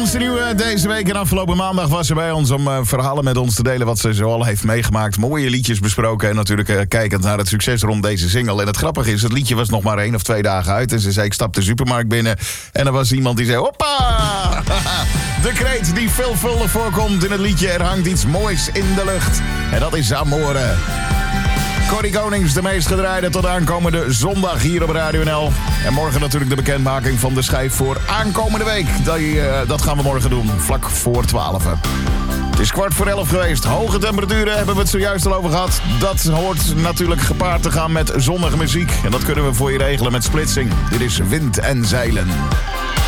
oudste nieuwe deze week en afgelopen maandag was ze bij ons om verhalen met ons te delen wat ze zoal heeft meegemaakt. Mooie liedjes besproken en natuurlijk kijkend naar het succes rond deze single. En het grappige is, het liedje was nog maar 1 of 2 dagen uit. En ze zei, ik stap de supermarkt binnen en er was iemand die zei, hoppa! De kreet die veelvuldig voorkomt in het liedje, er hangt iets moois in de lucht. En dat is Amore. Corrie Konings, de meest gedraaide tot aankomende zondag hier op Radio NL. En morgen natuurlijk de bekendmaking van de schijf voor aankomende week. Dat gaan we morgen doen, vlak voor 12. Het is 11:15 geweest. Hoge temperaturen hebben we het zojuist al over gehad. Dat hoort natuurlijk gepaard te gaan met zonnige muziek. En dat kunnen we voor je regelen met splitsing. Dit is Wind en Zeilen.